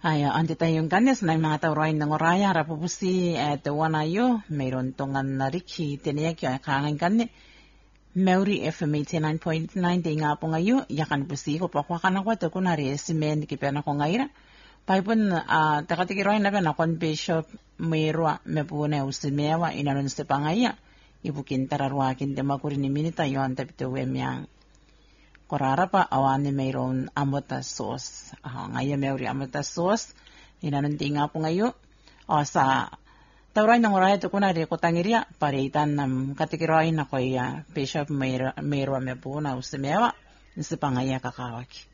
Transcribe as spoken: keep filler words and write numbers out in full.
Ay, andi tayong ganes na mga tauroy ng oraya rapupusi at wana yo mayroon tongan na riki tiniyak yung kangan gane Maori F M eighty-nine point nine di nga po ngayo yakan pusi ko pa kwa kana kwa to kunari simen ki pena ko ngaira paipun uh, takatikiroy na pena kon bishop mayroa me po na usimewa inanon sa pangaya ibukin tararwa kin de makuri ni minita yo anta pito wemyang korara pa awan ni mayroon amota sauce. Ah, ngayon Maori amota sauce. Inanunti nga po ngayon. O sa tawray ng oraya ito kunari ko tangiria paritan ng katikiroy na ko ya bishop mayroon me po na usimewa. Nisi pangaya kakawaki.